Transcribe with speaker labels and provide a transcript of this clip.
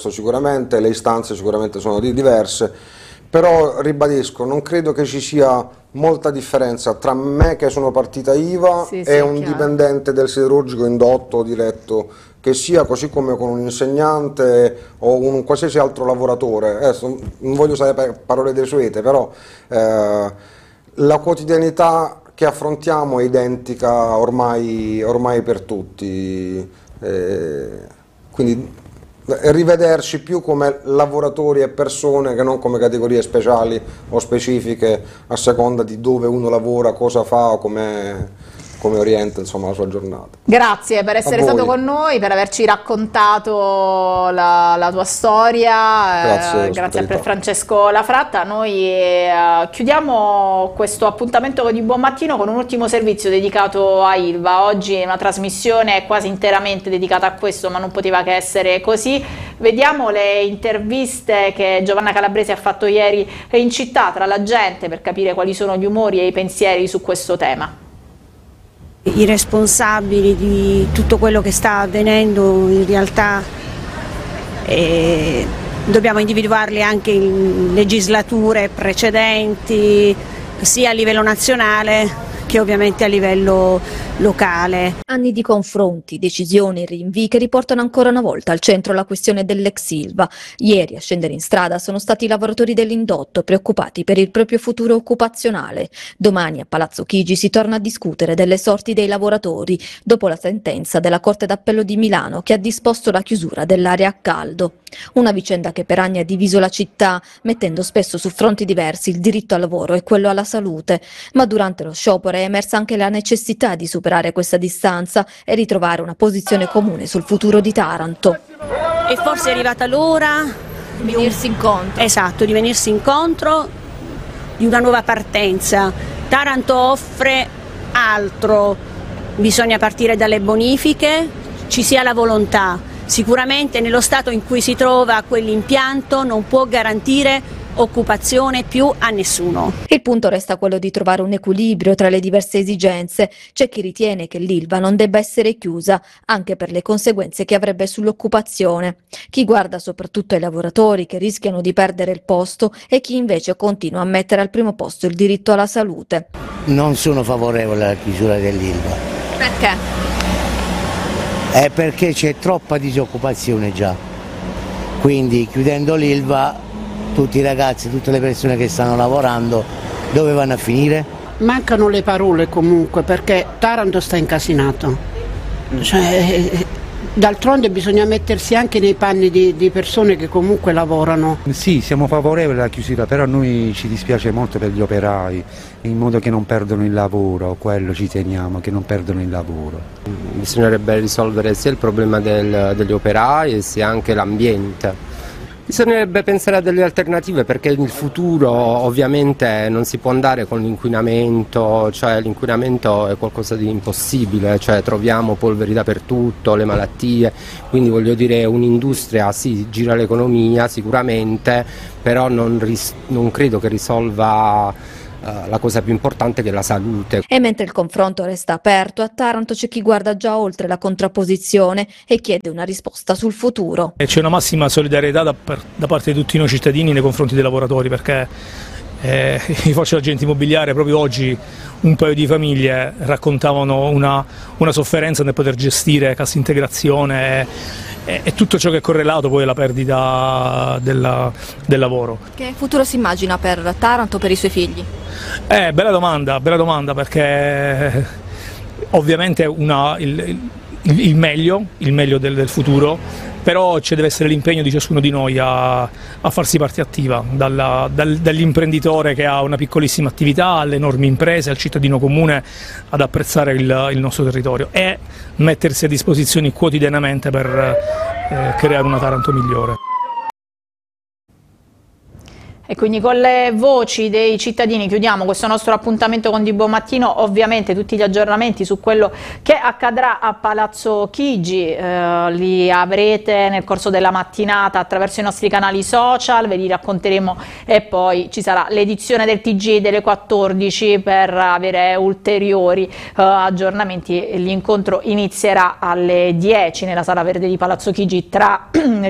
Speaker 1: questo sicuramente, le istanze sicuramente sono diverse, però ribadisco, non credo che ci sia molta differenza tra me che sono partita IVA e un dipendente del siderurgico indotto o diretto che sia, così come con un insegnante o un qualsiasi altro lavoratore. Adesso non voglio usare parole desuete, però la quotidianità che affrontiamo è identica ormai per tutti, quindi rivederci più come lavoratori e persone che non come categorie speciali o specifiche a seconda di dove uno lavora, cosa fa o come orienta, insomma, la sua giornata.
Speaker 2: Grazie per essere stato con noi, per averci raccontato la tua storia. Grazie a Francesco Lafratta. Noi chiudiamo questo appuntamento di Buon Mattino con un ultimo servizio dedicato a Ilva. Oggi è una trasmissione quasi interamente dedicata a questo, ma non poteva che essere così. Vediamo le interviste che Giovanna Calabresi ha fatto ieri in città tra la gente per capire quali sono gli umori e i pensieri su questo tema.
Speaker 3: I responsabili di tutto quello che sta avvenendo in realtà dobbiamo individuarli anche in legislature precedenti, sia a livello nazionale che ovviamente a livello locale.
Speaker 4: Anni di confronti, decisioni e rinvii che riportano ancora una volta al centro la questione dell'ex Ilva. Ieri a scendere in strada sono stati i lavoratori dell'indotto preoccupati per il proprio futuro occupazionale. Domani a Palazzo Chigi si torna a discutere delle sorti dei lavoratori dopo la sentenza della Corte d'Appello di Milano che ha disposto la chiusura dell'area a caldo. Una vicenda che per anni ha diviso la città, mettendo spesso su fronti diversi il diritto al lavoro e quello alla salute. Ma durante lo sciopero è emersa anche la necessità di superare questa distanza e ritrovare una posizione comune sul futuro di Taranto.
Speaker 3: E forse è arrivata l'ora
Speaker 4: di venirsi incontro.
Speaker 3: Esatto, di venirsi incontro, di una nuova partenza. Taranto offre altro, bisogna partire dalle bonifiche, ci sia la volontà. Sicuramente nello stato in cui si trova quell'impianto non può garantire occupazione più a nessuno.
Speaker 4: Il punto resta quello di trovare un equilibrio tra le diverse esigenze. C'è chi ritiene che l'Ilva non debba essere chiusa, anche per le conseguenze che avrebbe sull'occupazione. Chi guarda soprattutto ai lavoratori che rischiano di perdere il posto e chi invece continua a mettere al primo posto il diritto alla salute.
Speaker 5: Non sono favorevole alla chiusura dell'Ilva.
Speaker 4: Perché?
Speaker 5: È perché c'è troppa disoccupazione già, quindi chiudendo l'Ilva tutti i ragazzi, tutte le persone che stanno lavorando dove vanno a finire?
Speaker 6: Mancano le parole comunque perché Taranto sta incasinato, d'altronde bisogna mettersi anche nei panni di persone che comunque lavorano.
Speaker 7: Sì, siamo favorevoli alla chiusura, però a noi ci dispiace molto per gli operai, in modo che non perdono il lavoro, quello ci teniamo, che non perdono il lavoro.
Speaker 8: Bisognerebbe risolvere sia il problema degli operai sia anche l'ambiente. Bisognerebbe pensare a delle alternative perché nel futuro ovviamente non si può andare con l'inquinamento, cioè l'inquinamento è qualcosa di impossibile, cioè troviamo polveri dappertutto, le malattie, quindi voglio dire un'industria sì gira l'economia sicuramente, però non credo che risolva la cosa più importante che è la salute.
Speaker 4: E mentre il confronto resta aperto, a Taranto c'è chi guarda già oltre la contrapposizione e chiede una risposta sul futuro.
Speaker 9: C'è una massima solidarietà da parte di tutti noi cittadini nei confronti dei lavoratori, perché i forze agenti immobiliari proprio oggi un paio di famiglie raccontavano una sofferenza nel poter gestire cassa integrazione e tutto ciò che è correlato poi alla perdita del lavoro. Che futuro si immagina per Taranto, per i suoi figli? Bella domanda perché ovviamente il meglio del futuro, però ci deve essere l'impegno di ciascuno di noi a farsi parte attiva, dall'imprenditore che ha una piccolissima attività alle enormi imprese, al cittadino comune ad apprezzare il nostro territorio e mettersi a disposizione quotidianamente per creare una Taranto migliore.
Speaker 2: E quindi con le voci dei cittadini chiudiamo questo nostro appuntamento con Di Buon Mattino. Ovviamente tutti gli aggiornamenti su quello che accadrà a Palazzo Chigi li avrete nel corso della mattinata attraverso i nostri canali social, ve li racconteremo e poi ci sarà l'edizione del TG delle 14 per avere ulteriori aggiornamenti. L'incontro inizierà alle 10 nella Sala Verde di Palazzo Chigi tra